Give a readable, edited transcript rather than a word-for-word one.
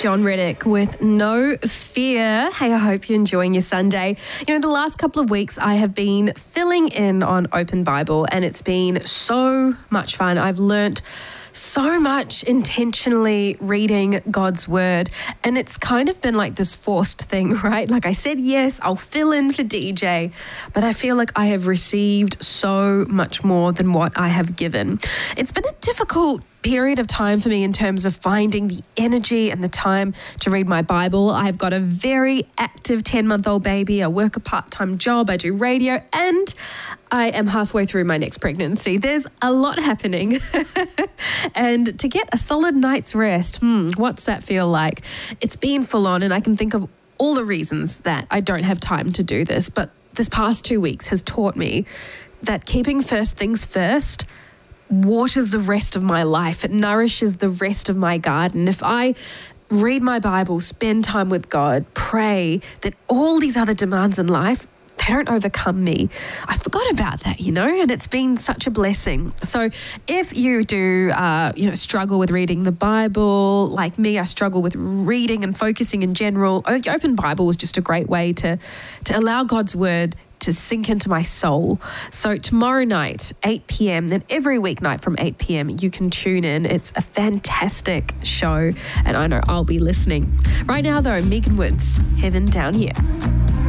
John Reddick with No Fear. Hey, I hope you're enjoying your Sunday. You know, the last couple of weeks I have been filling in on Open Bible and it's been so much fun. I've learnt so much intentionally reading God's word, and it's kind of been like this forced thing, right? Like I said, yes, I'll fill in for DJ, but I feel like I have received so much more than what I have given. It's been a difficult period of time for me in terms of finding the energy and the time to read my Bible. I've got a very active 10-month-old baby. I work a part-time job. I do radio, and I am halfway through my next pregnancy. There's a lot happening. And to get a solid night's rest, what's that feel like? It's been full on, and I can think of all the reasons that I don't have time to do this. But this past 2 weeks has taught me that keeping first things first waters the rest of my life. It nourishes the rest of my garden. If I read my Bible, spend time with God, pray, that all these other demands in life, they don't overcome me. I forgot about that, and it's been such a blessing. So if you do, struggle with reading the Bible, like me, I struggle with reading and focusing in general, Open Bible is just a great way to allow God's word to sink into my soul. So tomorrow night, 8 p.m, then every weeknight from 8 p.m, you can tune in. It's a fantastic show, and I know I'll be listening. Right now, though, Megan Woods, Heaven Down Here.